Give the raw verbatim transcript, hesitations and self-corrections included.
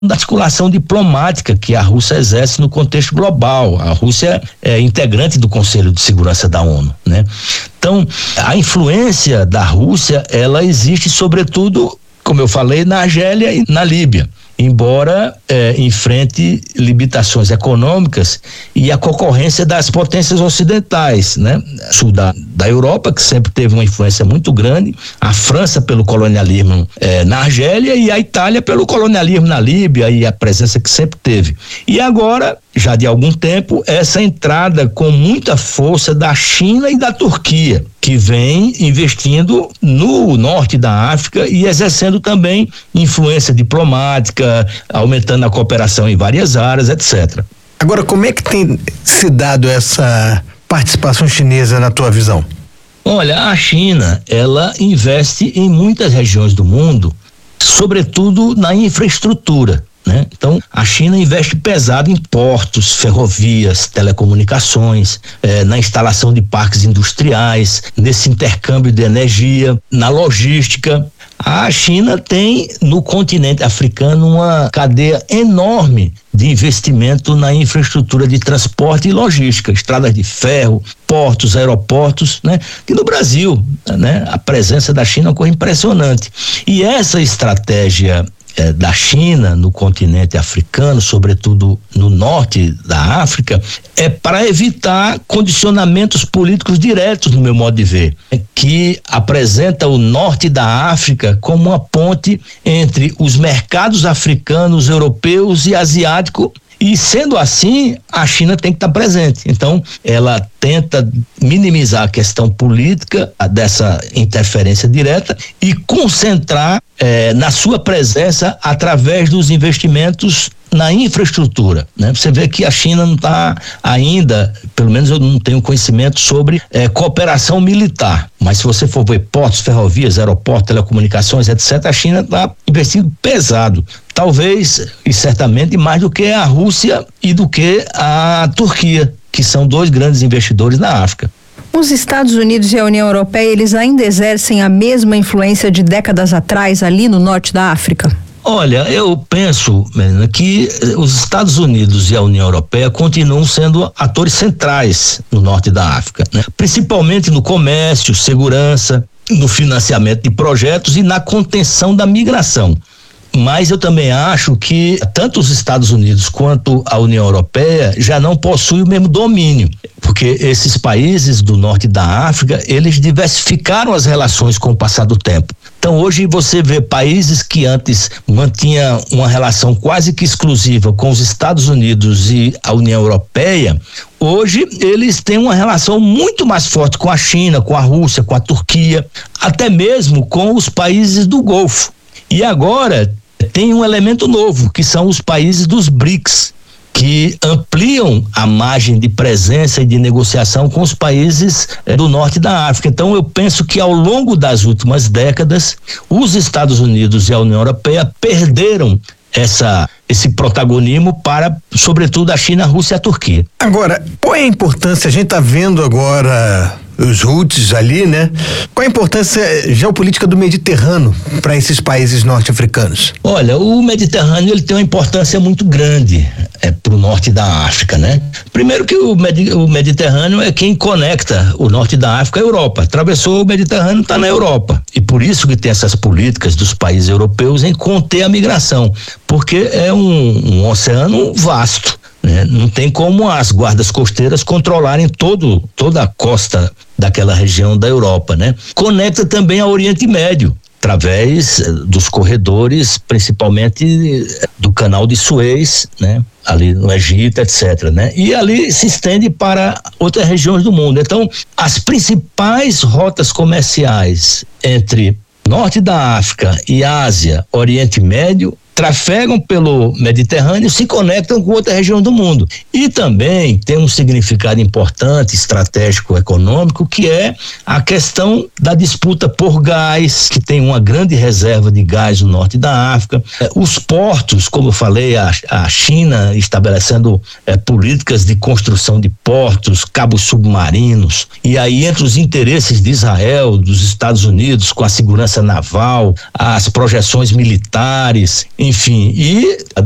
da articulação diplomática que a Rússia exerce no contexto global. A Rússia é integrante do Conselho de Segurança da ONU, né? Então, a influência da Rússia, ela existe sobretudo, como eu falei, na Argélia e na Líbia, embora eh, enfrente limitações econômicas e a concorrência das potências ocidentais, né? Sul da, da Europa, que sempre teve uma influência muito grande, a França pelo colonialismo eh, na Argélia e a Itália pelo colonialismo na Líbia e a presença que sempre teve. E agora, já de algum tempo, essa entrada com muita força da China e da Turquia, que vem investindo no norte da África e exercendo também influência diplomática, aumentando a cooperação em várias áreas, etcétera. Agora, como é que tem se dado essa participação chinesa na tua visão? Olha, a China, ela investe em muitas regiões do mundo, sobretudo na infraestrutura, né? Então, a China investe pesado em portos, ferrovias, telecomunicações, eh, na instalação de parques industriais, nesse intercâmbio de energia, na logística. A China tem no continente africano uma cadeia enorme de investimento na infraestrutura de transporte e logística, estradas de ferro, portos, aeroportos, né? Que no Brasil, né? A presença da China é uma coisa impressionante. E essa estratégia Eh, da China no continente africano, sobretudo no norte da África, é para evitar condicionamentos políticos diretos, no meu modo de ver, que apresenta o norte da África como uma ponte entre os mercados africanos, europeus e asiáticos. E sendo assim, a China tem que estar presente. Então, ela tenta minimizar a questão política dessa interferência direta e concentrar eh, na sua presença através dos investimentos na infraestrutura, né? Você vê que a China não está ainda, pelo menos eu não tenho conhecimento sobre eh, cooperação militar, mas se você for ver portos, ferrovias, aeroportos, telecomunicações, etcétera, a China está investindo pesado, talvez e certamente mais do que a Rússia e do que a Turquia, que são dois grandes investidores na África. Os Estados Unidos e a União Europeia, eles ainda exercem a mesma influência de décadas atrás ali no norte da África? Olha, eu penso, menina, que os Estados Unidos e a União Europeia continuam sendo atores centrais no norte da África, né? Principalmente no comércio, segurança, no financiamento de projetos e na contenção da migração. Mas eu também acho que tanto os Estados Unidos quanto a União Europeia já não possuem o mesmo domínio, porque esses países do norte da África, eles diversificaram as relações com o passar do tempo. Então hoje você vê países que antes mantinham uma relação quase que exclusiva com os Estados Unidos e a União Europeia, hoje eles têm uma relação muito mais forte com a China, com a Rússia, com a Turquia, até mesmo com os países do Golfo. E agora tem um elemento novo, que são os países dos BRICS, que ampliam a margem de presença e de negociação com os países eh, do norte da África. Então eu penso que ao longo das últimas décadas, os Estados Unidos e a União Europeia perderam essa, esse protagonismo para, sobretudo, a China, a Rússia e a Turquia. Agora, qual é a importância? A gente está vendo agora os Houthis ali, né? Qual a importância geopolítica do Mediterrâneo para esses países norte-africanos? Olha, o Mediterrâneo ele tem uma importância muito grande é, para o norte da África, né? Primeiro que o, Med- o Mediterrâneo é quem conecta o norte da África à Europa. Atravessou o Mediterrâneo, está na Europa. E por isso que tem essas políticas dos países europeus em conter a migração, porque é um, um oceano vasto. Né? Não tem como as guardas costeiras controlarem todo, toda a costa daquela região da Europa, né? Conecta também ao Oriente Médio, através dos corredores, principalmente do canal de Suez, né? Ali no Egito, etcétera, né? E ali se estende para outras regiões do mundo. Então, as principais rotas comerciais entre norte da África e Ásia, Oriente Médio, trafegam pelo Mediterrâneo e se conectam com outra região do mundo. E também tem um significado importante, estratégico, econômico, que é a questão da disputa por gás, que tem uma grande reserva de gás no norte da África. Os portos, como eu falei, a, a China estabelecendo é, políticas de construção de portos, cabos submarinos, e aí entre os interesses de Israel, dos Estados Unidos, com a segurança naval, as projeções militares, enfim, e